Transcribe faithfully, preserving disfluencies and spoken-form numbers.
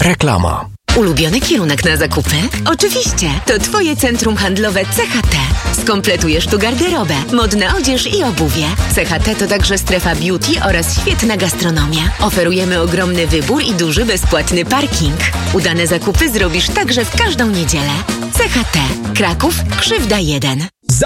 Reklama. Ulubiony kierunek na zakupy? Oczywiście, to Twoje centrum handlowe C H T. Skompletujesz tu garderobę, modna odzież i obuwie. C H T to także strefa beauty oraz świetna gastronomia. Oferujemy ogromny wybór i duży bezpłatny parking. Udane zakupy zrobisz także w każdą niedzielę. C H T. Kraków, Krzywda jeden.